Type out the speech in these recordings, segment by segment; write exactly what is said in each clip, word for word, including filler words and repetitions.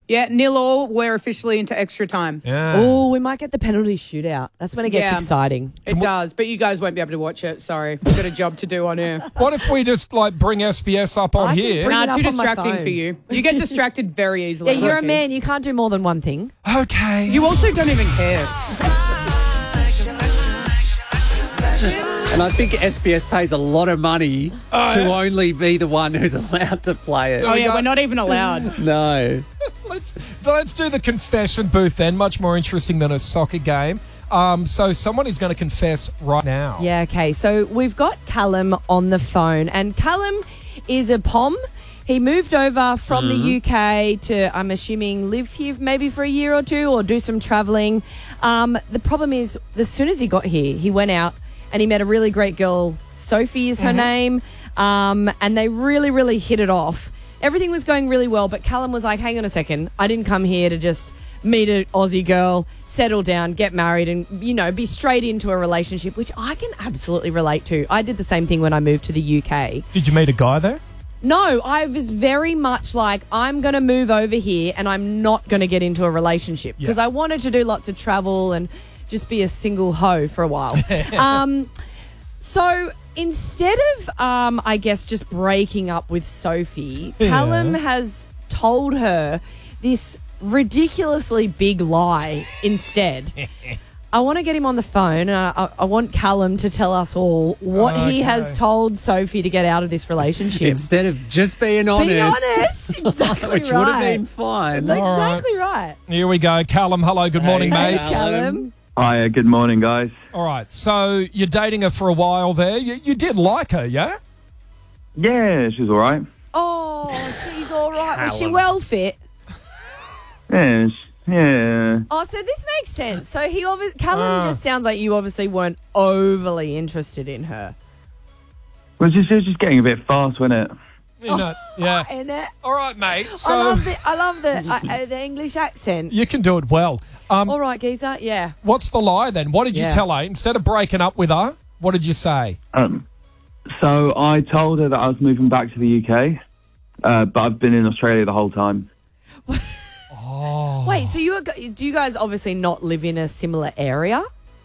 Yeah, nil all. We're officially into extra time. Yeah. Oh, we might get the penalty shootout. That's when it gets Yeah. exciting. It does, but you guys won't be able to watch it. Sorry. We've got a job to do on air. What if we just like bring S B S up on I can here? bring- Nah, it up too on my distracting phone. for you. You get distracted very easily. Yeah, you're a Loki. man. You can't do more than one thing. Okay. You also don't even care. And I think S B S pays a lot of money Oh, to yeah. only be the one who's allowed to play it. Oh, we yeah, go. we're not even allowed. No. Let's let's do the confession booth then. Much more interesting than a soccer game. Um, so someone is going to confess right now. Yeah, okay. So we've got Callum on the phone, and Callum is a Pom. He moved over from the U K to, I'm assuming, live here maybe for a year or two or do some travelling. Um, the problem is, as soon as he got here, he went out and he met a really great girl. Sophie is her name. Um, and they really, really hit it off. Everything was going really well, but Callum was like, hang on a second. I didn't come here to just meet an Aussie girl, settle down, get married and, you know, be straight into a relationship, which I can absolutely relate to. I did the same thing when I moved to the U K. Did you meet a guy there? No, I was very much like, I'm going to move over here and I'm not going to get into a relationship because Yeah. I wanted to do lots of travel and just be a single hoe for a while. um, so instead of, um, I guess, just breaking up with Sophie, Yeah. Callum has told her this ridiculously big lie instead. I want to get him on the phone and I, I want Callum to tell us all what he Okay. has told Sophie to get out of this relationship. Instead of just being honest. Be honest. Exactly Which right. would have been fine. All right. Exactly right. Here we go. Callum, hello. Good morning, Hey, mate. Callum. Callum. Hi, good morning, guys. All right. So you're dating her for a while there. You, you did like her, yeah? Yeah, she's all right. Oh, she's all right. Was she Callum. well fit? Yeah, sh- yeah. Oh, so this makes sense. So he obviously, Callum Ah. just sounds like you obviously weren't overly interested in her. Well, just, it was just getting a bit fast, wasn't it? You know, yeah. And it, All right, mate. I So love the, I love the, uh, uh, the English accent. you can do it well. Um, All right, geezer. Yeah. what's the lie then? What did you Yeah. tell her? Instead of breaking up with her, what did you say? Um, so I told her that I was moving back to the U K, uh, but I've been in Australia the whole time. Oh. Wait, so you were, go- do you guys obviously not live in a similar area?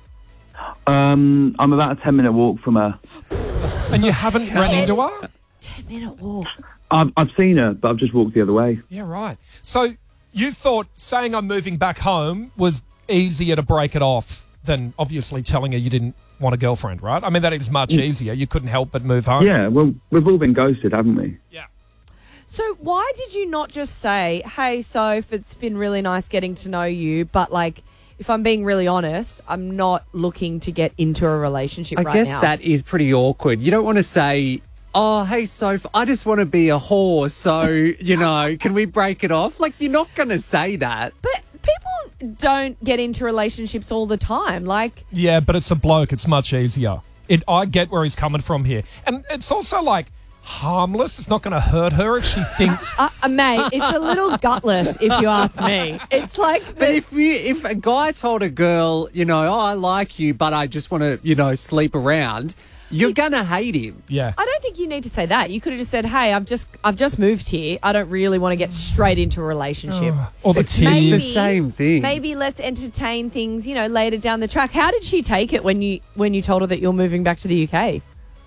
Um, I'm about a ten-minute walk from her. And you haven't run into her? ten minute walk. I've, I've seen her, but I've just walked the other way. Yeah, right. So you thought saying I'm moving back home was easier to break it off than obviously telling her you didn't want a girlfriend, right? I mean, that is much easier. You couldn't help but move home. Yeah, well, we've all been ghosted, haven't we? Yeah. So why did you not just say, hey, Soph, it's been really nice getting to know you, but like, if I'm being really honest, I'm not looking to get into a relationship I right guess now. that is pretty awkward. You don't want to say, oh, hey, Soph, I just want to be a whore, so, you know, can we break it off? Like, you're not going to say that. But people don't get into relationships all the time. Like, Yeah, but it's a bloke. It's much easier. It. I get where he's coming from here. And it's also like harmless. It's not going to hurt her if she thinks... uh, uh, mate, it's a little gutless if you ask me. It's like, But if you, if a guy told a girl, you know, oh, I like you, but I just want to, you know, sleep around, you're going to hate him. yeah. I don't think you need to say that. You could have just said, hey, I've just I've just moved here. I don't really want to get straight into a relationship. Or the It's Maybe- the tears. same thing. Maybe let's entertain things, you know, later down the track. How did she take it when you when you told her that you're moving back to the U K?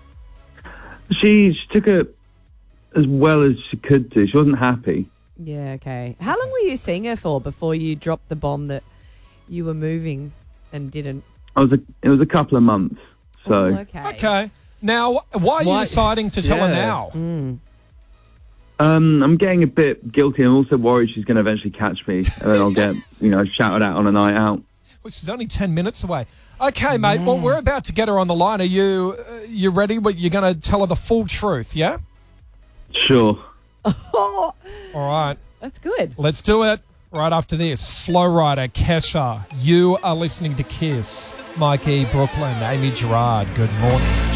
She, she took it as well as she could do. She wasn't happy. Yeah, okay. How long were you seeing her for before you dropped the bomb that you were moving and didn't? I was a, it was a couple of months, so... Oh, okay. Okay. Now, why are you Why- deciding to tell her Yeah. now? Um, I'm getting a bit guilty. I'm also worried she's going to eventually catch me, and then I'll get, you know, shouted out on a night out. Well, she's only ten minutes away. Okay, mate. Well, we're about to get her on the line. Are you uh, you ready? But you're going to tell her the full truth, yeah? Sure. Oh, All right. that's good. Let's do it right after this. Flow Rider, Kesha. You are listening to Kiss. Mike E. Brooklyn, Amy Gerard. Good morning.